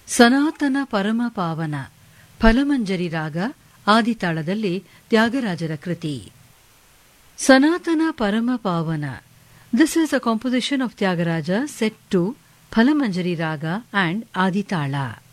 ಸನಾತನ ಪರಮ ಪಾವನ ಫಲಮಂಜರಿ ರಾಗ ಆದಿತಾಳದಲ್ಲಿ ತ್ಯಾಗರಾಜರ ಕೃತಿ. ಸನಾತನ ಪರಮ ಪಾವನ. This is a composition of Tyagaraja set to ಫಲಮಂಜರಿ ರಾಗ ಅಂಡ್ ಆದಿತಾಳ.